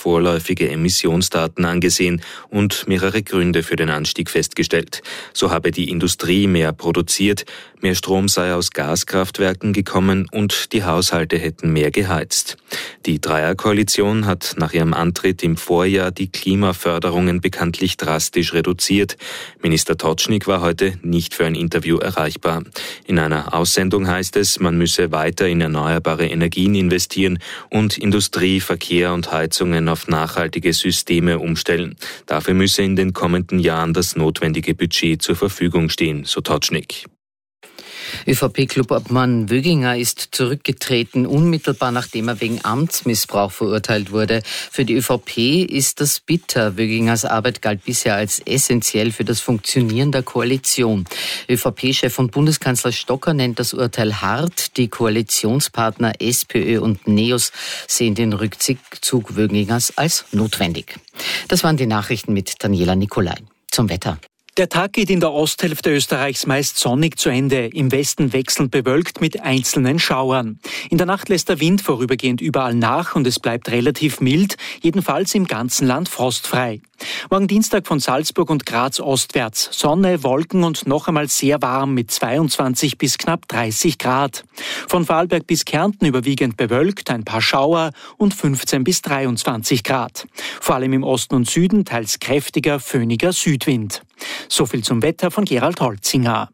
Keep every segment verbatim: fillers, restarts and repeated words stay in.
vorläufige Emissionsdaten angesehen und mehrere Gründe für den Anstieg festgestellt. So habe die Industrie mehr produziert, mehr Strom sei aus Gaskraftwerken gekommen und die Haushalte hätten mehr geheizt. Die Dreierkoalition hat nach ihrem Antritt im Vorjahr die Klimaförderungen bekanntlich drastisch reduziert. Minister Totschnig war heute nicht für ein Interview erreichbar. In einer Aussendung heißt es, man müsse weiter in erneuerbare Energien investieren und Industrie, Verkehr und Heizungen auf nachhaltige Systeme umstellen. Dafür müsse in den kommenden Jahren das notwendige Budget zur Verfügung stehen, so Totschnig. ÖVP-Clubobmann Wöginger ist zurückgetreten, unmittelbar nachdem er wegen Amtsmissbrauch verurteilt wurde. Für die ÖVP ist das bitter. Wögingers Arbeit galt bisher als essentiell für das Funktionieren der Koalition. ÖVP-Chef und Bundeskanzler Stocker nennt das Urteil hart. Die Koalitionspartner SPÖ und NEOS sehen den Rückzug Wögingers als notwendig. Das waren die Nachrichten mit Daniela Nicolai. Zum Wetter. Der Tag geht in der Osthälfte Österreichs meist sonnig zu Ende, im Westen wechselnd bewölkt mit einzelnen Schauern. In der Nacht lässt der Wind vorübergehend überall nach und es bleibt relativ mild, jedenfalls im ganzen Land frostfrei. Morgen Dienstag von Salzburg und Graz ostwärts. Sonne, Wolken und noch einmal sehr warm mit zweiundzwanzig bis knapp dreißig Grad. Von Vorarlberg bis Kärnten überwiegend bewölkt, ein paar Schauer und fünfzehn bis dreiundzwanzig Grad. Vor allem im Osten und Süden teils kräftiger, föhniger Südwind. So viel zum Wetter von Gerald Holzinger.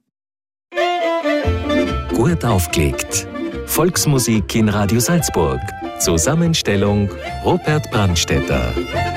Gut aufgelegt. Volksmusik in Radio Salzburg. Zusammenstellung Robert Brandstätter.